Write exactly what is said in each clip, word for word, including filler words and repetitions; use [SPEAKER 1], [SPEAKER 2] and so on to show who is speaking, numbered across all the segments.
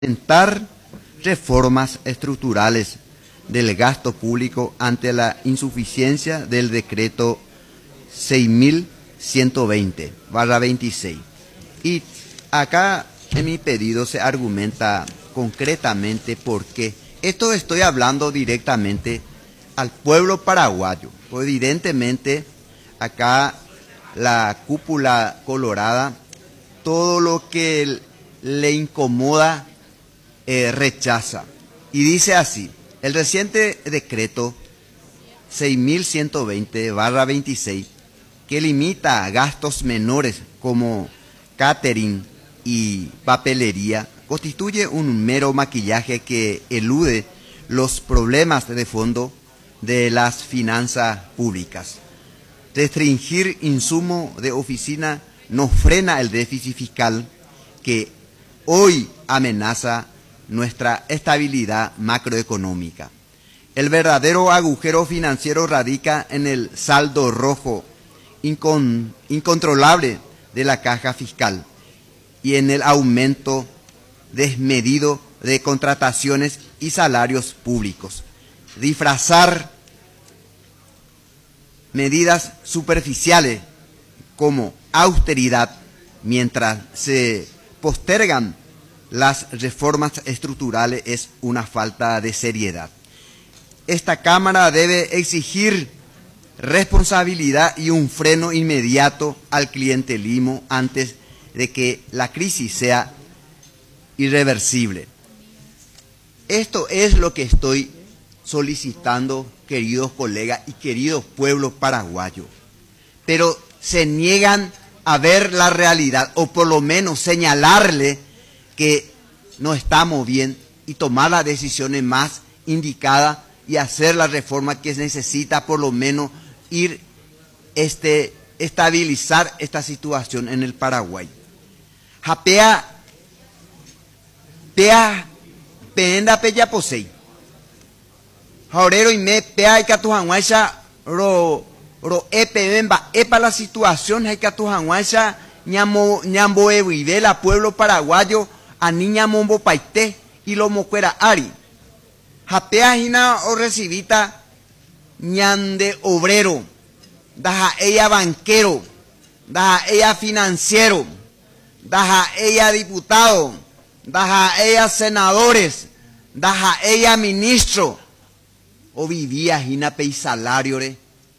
[SPEAKER 1] implementar reformas estructurales del gasto público ante la insuficiencia del decreto seis mil ciento veinte barra veintiséis. Y acá en mi pedido se argumenta concretamente por qué. Esto estoy hablando directamente al pueblo paraguayo. Pues evidentemente acá la cúpula colorada, todo lo que le incomoda eh, rechaza. Y dice así: el reciente decreto seis mil ciento veinte barra veintiséis, que limita gastos menores como catering y papelería, constituye un mero maquillaje que elude los problemas de fondo de las finanzas públicas. Restringir insumo de oficina no frena el déficit fiscal que hoy amenaza nuestra estabilidad macroeconómica. El verdadero agujero financiero radica en el saldo rojo incon, incontrolable de la caja fiscal y en el aumento desmedido de contrataciones y salarios públicos. Disfrazar medidas superficiales como austeridad mientras se postergan las reformas estructurales es una falta de seriedad. Esta Cámara debe exigir responsabilidad y un freno inmediato al clientelismo antes de que la crisis sea irreversible. Esto es lo que estoy solicitando, queridos colegas y queridos pueblos paraguayos. Pero se niegan a ver la realidad, o por lo menos señalarle que no estamos bien y tomar las decisiones más indicadas y hacer la reforma que necesita, por lo menos ir este, estabilizar esta situación en el Paraguay. Japea, pea, peenda peya posei. Jaurero y me pea y catujanguacha ro ro epemba epa la situación hay catujanguacha ñamo ñambo evivela pueblo paraguayo a niña mombo paité y lo mocuera ari. Japea hina o recibita ñande obrero, daja ella banquero, daja ella financiero, daja ella diputado, daja ella senadores, daja ella ministro, o vivía hina pei salario, re,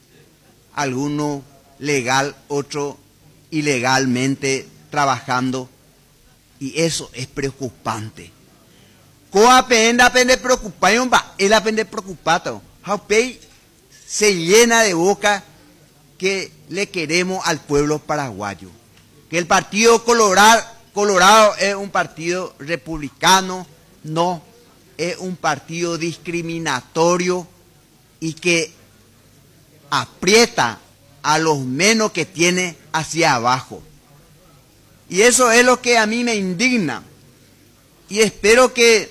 [SPEAKER 1] alguno legal, otro ilegalmente trabajando, y eso es preocupante. Coa penda pende preocupación va, él pende preocupado. Jaupei se llena de boca que le queremos al pueblo paraguayo, que el partido Colorado, Colorado es un partido republicano, no, es un partido discriminatorio y que aprieta a los menos que tiene hacia abajo. Y eso es lo que a mí me indigna. Y espero que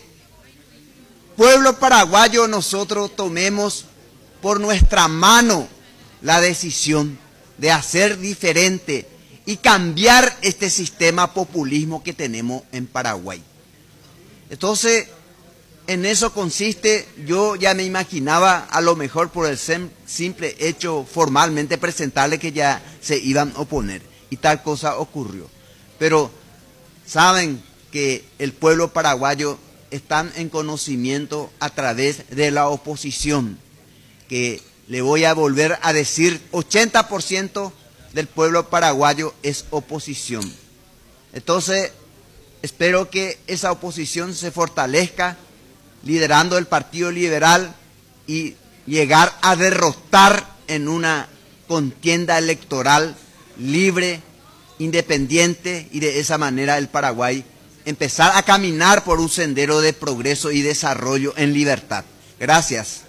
[SPEAKER 1] pueblo paraguayo nosotros tomemos por nuestra mano la decisión de hacer diferente y cambiar este sistema populismo que tenemos en Paraguay. Entonces, en eso consiste, yo ya me imaginaba, a lo mejor por el simple hecho formalmente presentarle que ya se iban a oponer, y tal cosa ocurrió. Pero saben que el pueblo paraguayo están en conocimiento a través de la oposición, que le voy a volver a decir, ochenta por ciento del pueblo paraguayo es oposición. Entonces, espero que esa oposición se fortalezca, liderando el Partido Liberal y llegar a derrotar en una contienda electoral libre, independiente, y de esa manera el Paraguay empezar a caminar por un sendero de progreso y desarrollo en libertad. Gracias.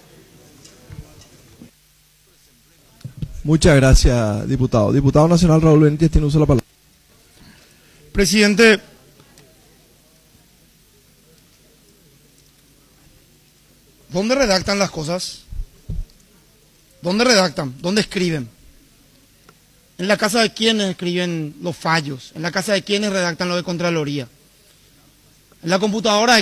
[SPEAKER 2] Muchas gracias, diputado. Diputado nacional Raúl Benítez tiene uso de la palabra.
[SPEAKER 3] Presidente, ¿dónde redactan las cosas? ¿Dónde redactan? ¿Dónde escriben? ¿En la casa de quiénes escriben los fallos? ¿En la casa de quiénes redactan lo de Contraloría? En la computadora